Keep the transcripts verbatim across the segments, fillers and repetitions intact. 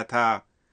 تھا۔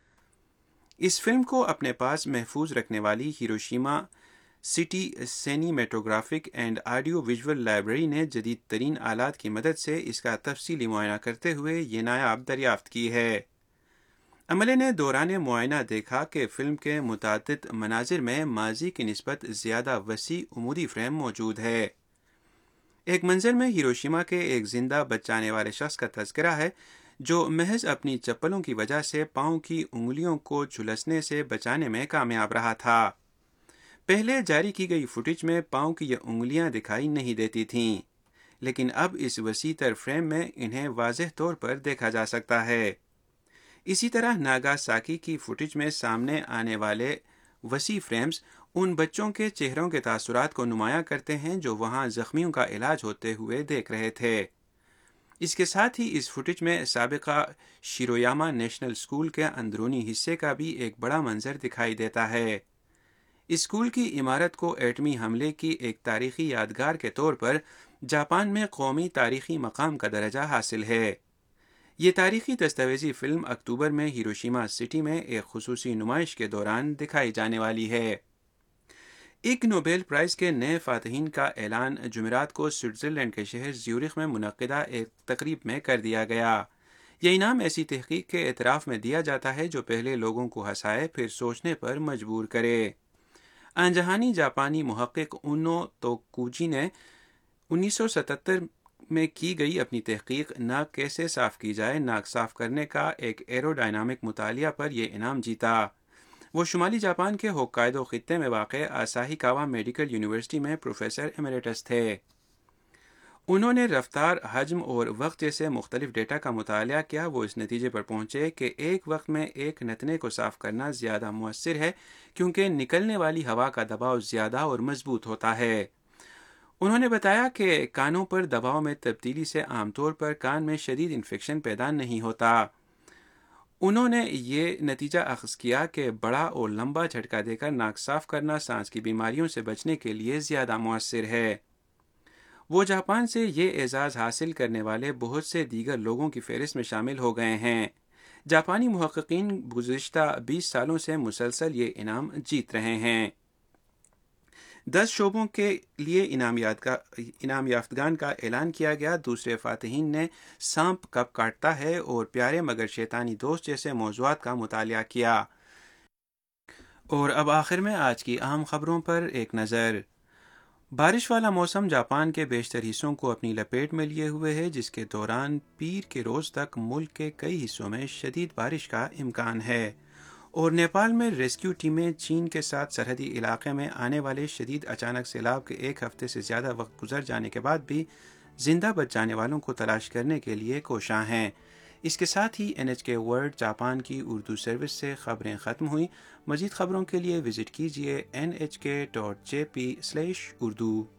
اس فلم کو اپنے پاس محفوظ رکھنے والی Hiroshima city سینیمیٹوگرافک and audio visual library نے جدید ترین آلات کی مدد سے اس کا تفصیلی معائنہ کرتے ہوئے یہ نایاب دریافت کی ہے۔ عملے نے دوران معائنہ دیکھا کہ فلم کے متعدد مناظر میں ماضی کی نسبت زیادہ وسیع عمودی فریم موجود ہے۔ ایک منظر میں ہیروشیما کے ایک زندہ بچانے والے شخص کا تذکرہ ہے جو محض اپنی چپلوں کی وجہ سے پاؤں کی انگلیوں کو جھلسنے سے بچانے میں کامیاب رہا تھا۔ پہلے جاری کی گئی فوٹیج میں پاؤں کی یہ انگلیاں دکھائی نہیں دیتی تھیں، لیکن اب اس وسیع تر فریم میں انہیں واضح طور پر دیکھا جا سکتا ہے۔ اسی طرح ناگاساکی کی فوٹیج میں سامنے آنے والے وسیع فریمز ان بچوں کے چہروں کے تاثرات کو نمایاں کرتے ہیں جو وہاں زخمیوں کا علاج ہوتے ہوئے دیکھ رہے تھے۔ اس کے ساتھ ہی اس فوٹیج میں سابقہ شیرویاما نیشنل اسکول کے اندرونی حصے کا بھی ایک بڑا منظر دکھائی دیتا ہے۔ اسکول کی عمارت کو ایٹمی حملے کی ایک تاریخی یادگار کے طور پر جاپان میں قومی تاریخی مقام کا درجہ حاصل ہے۔ یہ تاریخی دستاویزی فلم اکتوبر میں ہیروشیما سٹی میں ایک خصوصی نمائش کے دوران دکھائی جانے والی ہے۔ ایک نوبیل پرائز کے نئے فاتحین کا اعلان جمعرات کو سوئٹزرلینڈ کے شہر زیورخ میں منعقدہ ایک تقریب میں کر دیا گیا۔ یہ انعام ایسی تحقیق کے اعتراف میں دیا جاتا ہے جو پہلے لوگوں کو ہنسائے پھر سوچنے پر مجبور کرے۔ آنجہانی جاپانی محقق اونو توکوجی نے انیس سو ستتر میں کی گئی اپنی تحقیق ناک کیسے صاف کی جائے ناک صاف کرنے کا ایک ایرو ڈائنامک مطالعہ پر یہ انعام جیتا۔ وہ شمالی جاپان کے ہوکائیدو خطے میں واقع آساہی کاوا میڈیکل یونیورسٹی میں پروفیسر ایمریٹس تھے۔ انہوں نے رفتار، حجم اور وقت جیسے مختلف ڈیٹا کا مطالعہ کیا۔ وہ اس نتیجے پر پہنچے کہ ایک وقت میں ایک نتنے کو صاف کرنا زیادہ مؤثر ہے کیونکہ نکلنے والی ہوا کا دباؤ زیادہ اور مضبوط ہوتا ہے۔ انہوں نے بتایا کہ کانوں پر دباؤ میں تبدیلی سے عام طور پر کان میں شدید انفیکشن پیدا نہیں ہوتا۔ انہوں نے یہ نتیجہ اخذ کیا کہ بڑا اور لمبا جھٹکا دے کر ناک صاف کرنا سانس کی بیماریوں سے بچنے کے لیے زیادہ مؤثر ہے۔ وہ جاپان سے یہ اعزاز حاصل کرنے والے بہت سے دیگر لوگوں کی فہرست میں شامل ہو گئے ہیں۔ جاپانی محققین گزشتہ بیس سالوں سے مسلسل یہ انعام جیت رہے ہیں۔ دس شعبوں کے لیے انعام یافتگان کا اعلان کیا گیا۔ دوسرے فاتحین نے سانپ کب کاٹتا ہے اور پیارے مگر شیطانی دوست جیسے موضوعات کا مطالعہ کیا۔ اور اب آخر میں آج کی اہم خبروں پر ایک نظر۔ بارش والا موسم جاپان کے بیشتر حصوں کو اپنی لپیٹ میں لیے ہوئے ہے، جس کے دوران پیر کے روز تک ملک کے کئی حصوں میں شدید بارش کا امکان ہے، اور نیپال میں ریسکیو ٹیمیں چین کے ساتھ سرحدی علاقے میں آنے والے شدید اچانک سیلاب کے ایک ہفتے سے زیادہ وقت گزر جانے کے بعد بھی زندہ بچ جانے والوں کو تلاش کرنے کے لیے کوشاں ہیں۔ اس کے ساتھ ہی این ایچ کے ورلڈ جاپان کی اردو سروس سے خبریں ختم ہوئیں۔ مزید خبروں کے لیے وزٹ کیجیے این ایچ کے dot J P slash Urdu.